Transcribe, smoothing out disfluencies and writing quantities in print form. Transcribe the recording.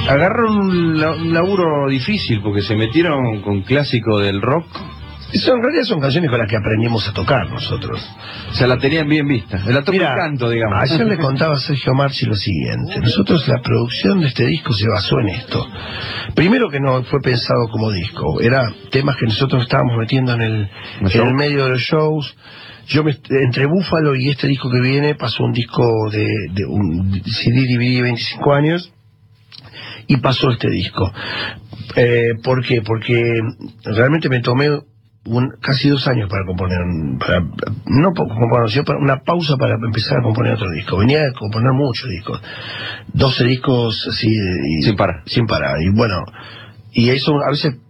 Agarraron un laburo difícil porque se metieron con clásico del rock. Eso en realidad son canciones con las que aprendimos a tocar nosotros. O sea, la tenían bien vista. La toca el canto, digamos. Ayer le contaba a Sergio Marchi lo siguiente. Nosotros, la producción de este disco se basó en esto. Primero que no fue pensado como disco. Era temas que nosotros estábamos metiendo en el medio de los shows. Entre Búfalo y este disco que viene pasó un disco de un CD DVD 25 años y pasó este disco. ¿Por qué? Porque realmente me tomé casi 2 años para componer, no componer, sino para una pausa para empezar a componer otro disco. Venía a componer muchos discos, 12 discos así, sin parar. Y bueno, y eso a veces